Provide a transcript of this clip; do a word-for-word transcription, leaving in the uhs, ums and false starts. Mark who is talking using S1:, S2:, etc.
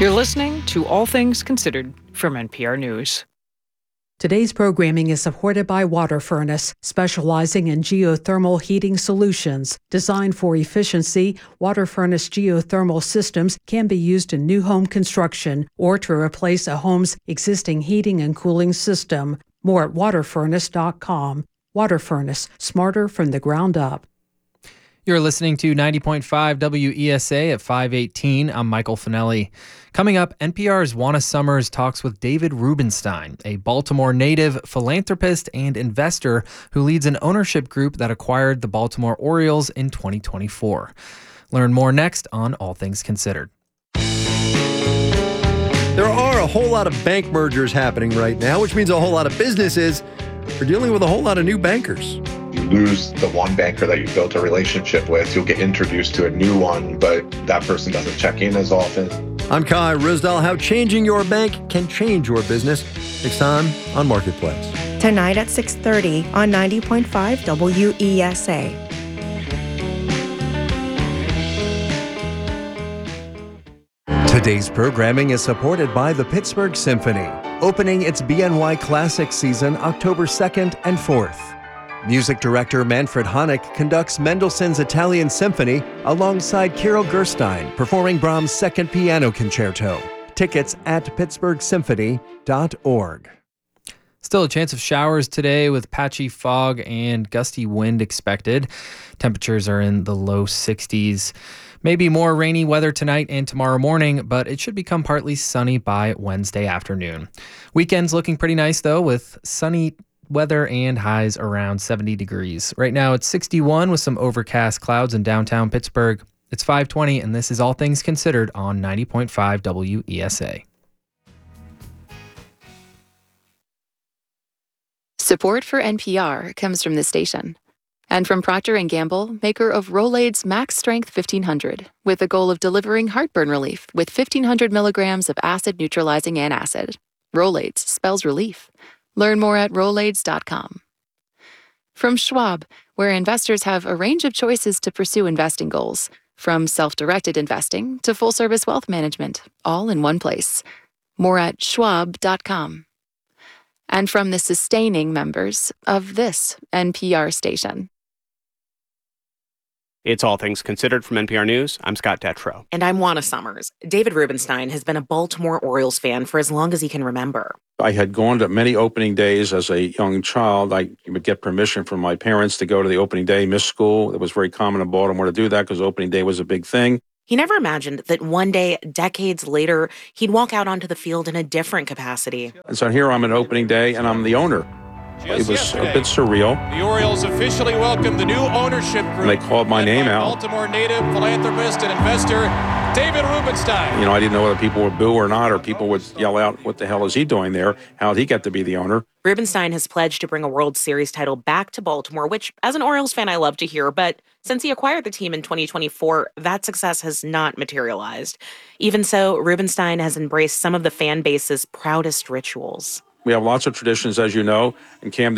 S1: You're listening to All Things Considered from N P R News.
S2: Today's programming is supported by Water Furnace, specializing in geothermal heating solutions. Designed for efficiency, Water Furnace geothermal systems can be used in new home construction or to replace a home's existing heating and cooling system. More at water furnace dot com. Water Furnace, smarter from the ground up.
S3: You're listening to ninety point five W E S A at five eighteen. I'm Michael Finelli. Coming up, N P R's Juana Summers talks with David Rubenstein, a Baltimore native, philanthropist, and investor who leads an ownership group that acquired the Baltimore Orioles in twenty twenty-four. Learn more next on All Things Considered.
S4: There are a whole lot of bank mergers happening right now, which means a whole lot of businesses are dealing with a whole lot of new bankers.
S5: You lose the one banker that you built a relationship with, you'll get introduced to a new one, but that person doesn't check in as often.
S4: I'm Kai Risdal. How changing your bank can change your business. Next time on Marketplace.
S6: Tonight at six thirty on ninety point five W E S A.
S7: Today's programming is supported by the Pittsburgh Symphony, opening its B N Y Classic season October second and fourth. Music director Manfred Honeck conducts Mendelssohn's Italian Symphony alongside Kirill Gerstein, performing Brahms' Second Piano Concerto. Tickets at pittsburgh symphony dot org.
S3: Still a chance of showers today with patchy fog and gusty wind expected. Temperatures are in the low sixties. Maybe more rainy weather tonight and tomorrow morning, but it should become partly sunny by Wednesday afternoon. Weekend's looking pretty nice, though, with sunny weather and highs around seventy degrees. Right now it's sixty-one with some overcast clouds in downtown Pittsburgh. It's five twenty, and this is All Things Considered on ninety point five W E S A.
S8: Support for N P R comes from this station and from Procter and Gamble, maker of Rolaids Max Strength fifteen hundred, with the goal of delivering heartburn relief with fifteen hundred milligrams of acid-neutralizing antacid. Rolaids spells relief. Learn more at rolaids dot com. From Schwab, where investors have a range of choices to pursue investing goals, from self-directed investing to full-service wealth management, all in one place. More at schwab dot com. And from the sustaining members of this N P R station.
S9: It's All Things Considered from N P R News. I'm Scott Detrow.
S10: And I'm Juana Summers. David Rubenstein has been a Baltimore Orioles fan for as long as he can remember.
S11: I had gone to many opening days as a young child. I would get permission from my parents to go to the opening day, miss school. It was very common in Baltimore to do that because opening day was a big thing.
S10: He never imagined that one day, decades later, he'd walk out onto the field in a different capacity.
S11: And so here I'm at opening day, and I'm the owner. Just it was yesterday, a bit surreal.
S12: The Orioles officially welcomed the new ownership group.
S11: And they called my name out.
S12: Baltimore native, philanthropist, and investor David Rubenstein.
S11: You know, I didn't know whether people would boo or not, or people would yell out, "What the hell is he doing there? How'd he get to be the owner?"
S10: Rubenstein has pledged to bring a World Series title back to Baltimore, which, as an Orioles fan, I love to hear. But since he acquired the team in twenty twenty-four, that success has not materialized. Even so, Rubenstein has embraced some of the fan base's proudest rituals.
S11: We have lots of traditions, as you know, and Cam